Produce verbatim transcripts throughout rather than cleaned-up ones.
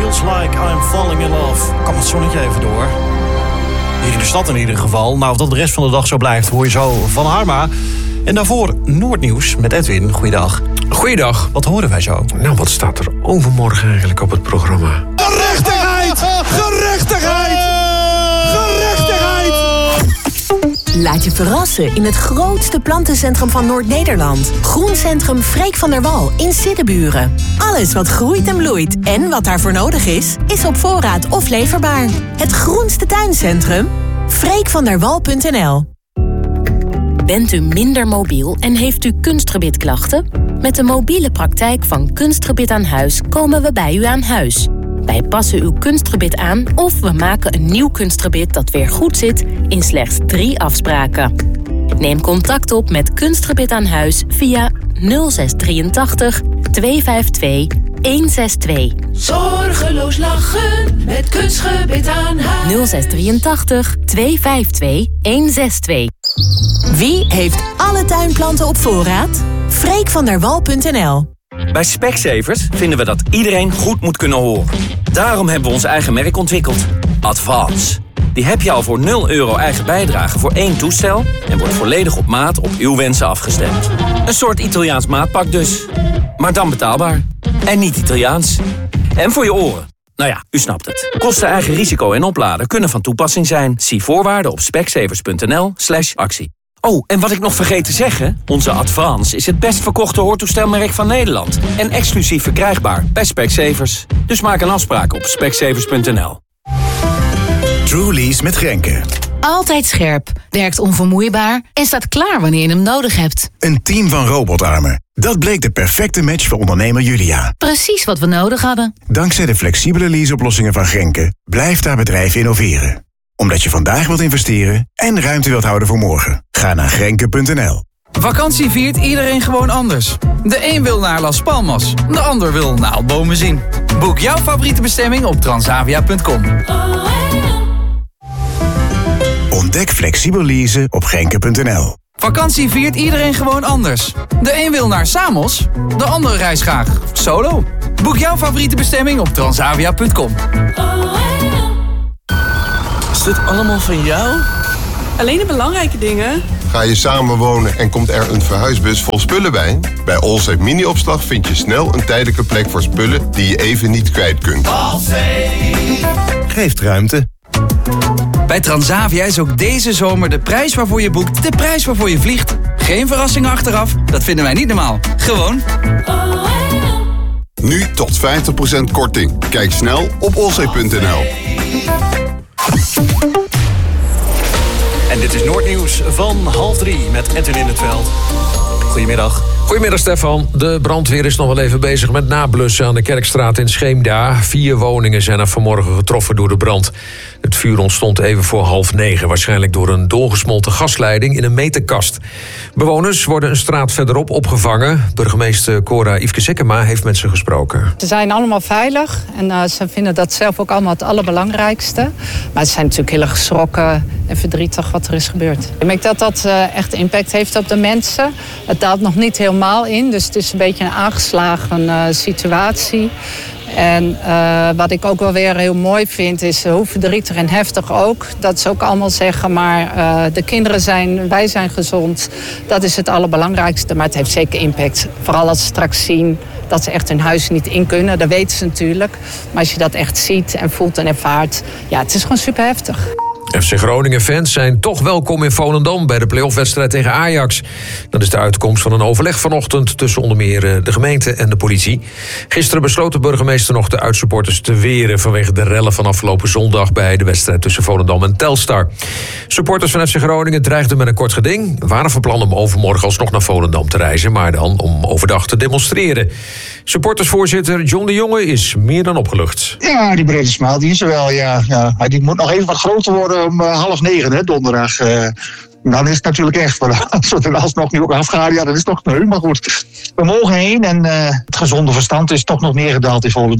Feels Like I'm Falling in Love. Kan het zonnetje even door. Hier in de stad in ieder geval. Nou, of dat de rest van de dag zo blijft, hoor je zo van Harma. En daarvoor Noordnieuws met Edwin. Goeiedag. Goeiedag. Wat horen wij zo? Nou, wat staat er overmorgen eigenlijk op het programma? Gerechtigheid! Gerechtigheid! Gerechtigheid! Laat je verrassen in het grootste plantencentrum van Noord-Nederland. Groencentrum Freek van der Wal in Siddeburen. Alles wat groeit en bloeit en wat daarvoor nodig is, is op voorraad of leverbaar. Het groenste tuincentrum? freek van der wal punt n l. Bent u minder mobiel en heeft u kunstgebitklachten? Met de mobiele praktijk van Kunstgebit aan Huis komen we bij u aan huis. Wij passen uw kunstgebit aan of we maken een nieuw kunstgebit dat weer goed zit in slechts drie afspraken. Neem contact op met Kunstgebit aan Huis via nul zes drieëntachtig tweehonderdvijfentwintig honderdzesentwintig. Zorgeloos lachen met Kunstgebit aan Huis. nul zes drieëntachtig tweehonderdvijfentwintig honderdzesentwintig. Wie heeft alle tuinplanten op voorraad? freek van der wal punt n l. Bij Specsavers vinden we dat iedereen goed moet kunnen horen. Daarom hebben we ons eigen merk ontwikkeld. Advance. Die heb je al voor nul euro eigen bijdrage voor één toestel en wordt volledig op maat op uw wensen afgestemd. Een soort Italiaans maatpak dus. Maar dan betaalbaar. En niet Italiaans. En voor je oren. Nou ja, u snapt het. Kosten, eigen risico en opladen kunnen van toepassing zijn. Zie voorwaarden op specsavers punt n l slash actie. Oh, en wat ik nog vergeet te zeggen. Onze Advance is het best verkochte hoortoestelmerk van Nederland. En exclusief verkrijgbaar bij Specsavers. Dus maak een afspraak op specsavers punt n l. Truly's met Grenke. Altijd scherp, werkt onvermoeibaar en staat klaar wanneer je hem nodig hebt. Een team van robotarmen. Dat bleek de perfecte match voor ondernemer Julia. Precies wat we nodig hadden. Dankzij de flexibele leaseoplossingen van Grenke blijft haar bedrijf innoveren. Omdat je vandaag wilt investeren en ruimte wilt houden voor morgen. Ga naar grenke punt n l. Vakantie viert iedereen gewoon anders. De een wil naar Las Palmas, de ander wil naaldbomen zien. Boek jouw favoriete bestemming op transavia punt com. Ontdek flexibel leasen op grenke punt n l. Vakantie viert iedereen gewoon anders. De een wil naar Samos, de ander reist graag solo. Boek jouw favoriete bestemming op transavia punt com. Is dit allemaal van jou? Alleen de belangrijke dingen. Ga je samenwonen en komt er een verhuisbus vol spullen bij? Bij Allsafe Mini-opslag vind je snel een tijdelijke plek voor spullen die je even niet kwijt kunt. Allsafe geeft ruimte. Bij Transavia is ook deze zomer de prijs waarvoor je boekt de prijs waarvoor je vliegt. Geen verrassingen achteraf, dat vinden wij niet normaal. Gewoon. Nu tot vijftig procent korting. Kijk snel op allsafe punt n l. En dit is Noordnieuws van half drie met Edwin in het veld. Goedemiddag. Goedemiddag Stefan. De brandweer is nog wel even bezig met nablussen aan de Kerkstraat in Scheemda. Vier woningen zijn er vanmorgen getroffen door de brand. Het vuur ontstond even voor half negen. Waarschijnlijk door een doorgesmolten gasleiding in een meterkast. Bewoners worden een straat verderop opgevangen. Burgemeester Cora Yveske Sikkema heeft met ze gesproken. Ze zijn allemaal veilig en uh, ze vinden dat zelf ook allemaal het allerbelangrijkste. Maar ze zijn natuurlijk heel erg geschrokken en verdrietig wat er is gebeurd. Ik merk dat dat uh, echt impact heeft op de mensen. Het daalt nog niet helemaal in, dus het is een beetje een aangeslagen uh, situatie. En uh, wat ik ook wel weer heel mooi vind is hoe verdrietig en heftig ook. Dat ze ook allemaal zeggen, maar uh, de kinderen zijn, wij zijn gezond. Dat is het allerbelangrijkste, maar het heeft zeker impact. Vooral als ze straks zien dat ze echt hun huis niet in kunnen. Dat weten ze natuurlijk. Maar als je dat echt ziet en voelt en ervaart, ja, het is gewoon super heftig. F C Groningen-fans zijn toch welkom in Volendam bij de play-offwedstrijd tegen Ajax. Dat is de uitkomst van een overleg vanochtend tussen onder meer de gemeente en de politie. Gisteren besloot de burgemeester nog de uitsupporters te weren vanwege de rellen van afgelopen zondag bij de wedstrijd tussen Volendam en Telstar. Supporters van F C Groningen dreigden met een kort geding. Waren van plan om overmorgen alsnog naar Volendam te reizen, maar dan om overdag te demonstreren. Supportersvoorzitter John de Jonge is meer dan opgelucht. Ja, die brede smaal, die is er wel, ja. ja. Maar die moet nog even wat groter worden om uh, half negen, hè, donderdag. Uh, dan is het natuurlijk echt, als we er alsnog nu ook afgaan, ja, dat is toch sneu. Maar goed, we mogen heen en uh, het gezonde verstand is toch nog neergedaald in Volendam.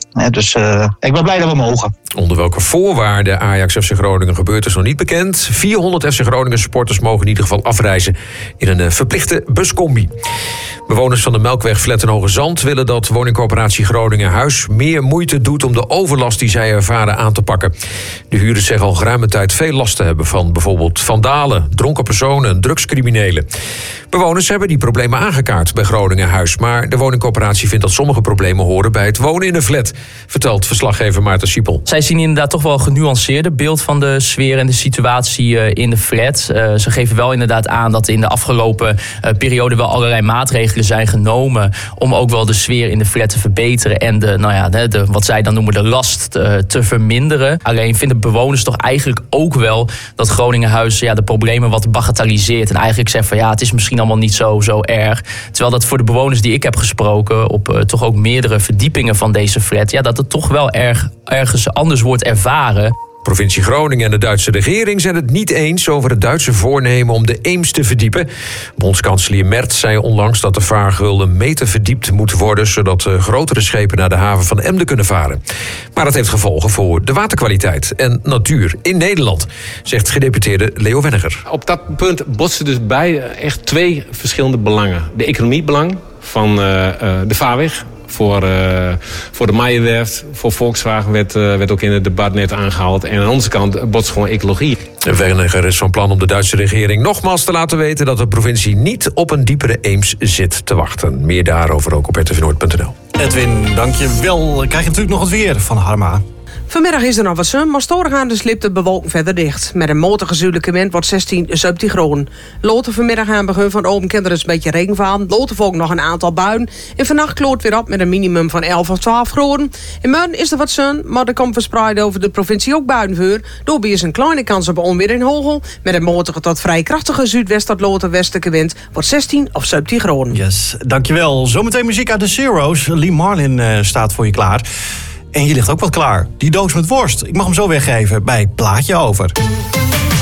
Hè, dus uh, ik ben blij dat we mogen. Onder welke voorwaarden Ajax F C Groningen gebeurt is nog niet bekend. vierhonderd F C Groningen supporters mogen in ieder geval afreizen in een verplichte buscombi. Bewoners van de Melkweg Flat in Hoogezand willen dat woningcorporatie Groningen Huis meer moeite doet om de overlast die zij ervaren aan te pakken. De huurders zeggen al geruime tijd veel last te hebben van bijvoorbeeld vandalen, dronken personen en drugscriminelen. Bewoners hebben die problemen aangekaart bij Groningen Huis, maar de woningcorporatie vindt dat sommige problemen horen bij het wonen in een flat, vertelt verslaggever Maarten Siepel. Zij zien inderdaad toch wel een genuanceerder beeld van de sfeer en de situatie in de flat. Uh, ze geven wel inderdaad aan dat in de afgelopen uh, periode wel allerlei maatregelen zijn genomen om ook wel de sfeer in de flat te verbeteren en de, nou ja, de, de, wat zij dan noemen de last te, te verminderen. Alleen vinden bewoners toch eigenlijk ook wel dat Groningen Huis ja, de problemen wat bagatelliseert en eigenlijk zegt van ja, het is misschien allemaal niet zo, zo erg. Terwijl dat voor de bewoners die ik heb gesproken op uh, toch ook meerdere verdiepingen van deze flat, ja, dat het toch wel erg, ergens anders wordt ervaren. Provincie Groningen en de Duitse regering zijn het niet eens over het Duitse voornemen om de Eems te verdiepen. Bondskanselier Merz zei onlangs dat de vaargeul een meter verdiept moet worden, zodat grotere schepen naar de haven van Emden kunnen varen. Maar dat heeft gevolgen voor de waterkwaliteit en natuur in Nederland, zegt gedeputeerde Leo Wenniger. Op dat punt botsen dus bij echt twee verschillende belangen. De economiebelang van uh, uh, de vaarweg. Voor, uh, voor de Meijerwerft, voor Volkswagen werd, uh, werd ook in het debat net aangehaald. En aan onze kant botst gewoon ecologie. Wenniger is van plan om de Duitse regering nogmaals te laten weten dat de provincie niet op een diepere Eems zit te wachten. Meer daarover ook op r t v noord punt n l. Edwin, dank je wel. Krijg je natuurlijk nog het weer van Harma. Vanmiddag is er nog wat zon, maar stoorgaande slipt de bewolking verder dicht. Met een matige zuidelijke wind wordt zestien, zeventien graden. Later vanmiddag aan begin van de open kinderen een beetje regen vallen. Later volgt nog een aantal buien. En vannacht kloort weer op met een minimum van elf of twaalf graden. In morgen is er wat zon, maar er komt verspreid over de provincie ook buien voor. Daarbij is een kleine kans op onweer in Hogel. Met een matige tot vrij krachtige zuidwest tot later westelijke wind wordt zestien of zeventien graden. Yes, dankjewel. Zometeen muziek uit de Zero's. Lee Marlin uh, staat voor je klaar. En hier ligt ook wat klaar. Die doos met worst. Ik mag hem zo weggeven bij Plaatje Over.